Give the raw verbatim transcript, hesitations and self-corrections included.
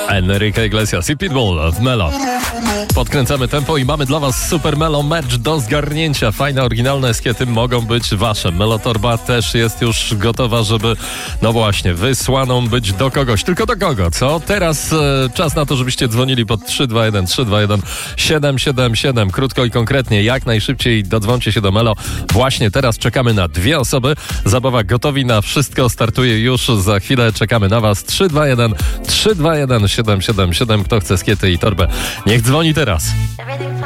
Enrique Iglesias i Pitbull w Melo. Podkręcamy tempo i mamy dla was super Melo merch do zgarnięcia. Fajne, oryginalne eskiety mogą być wasze. Melo torba też jest już gotowa, żeby, no właśnie, wysłaną być do kogoś. Tylko do kogo, co? Teraz e, czas na to, żebyście dzwonili pod trzy dwa jeden trzy dwa jeden siedem siedem siedem. Krótko i konkretnie, jak najszybciej dodzwoncie się do Melo. Właśnie teraz czekamy na dwie osoby. Zabawa gotowi na wszystko startuje już za chwilę. Czekamy na was. trzy dwa jeden trzy dwa jeden siedem siedem siedem. Kto chce eskiety i torbę, niech dzwoni teraz.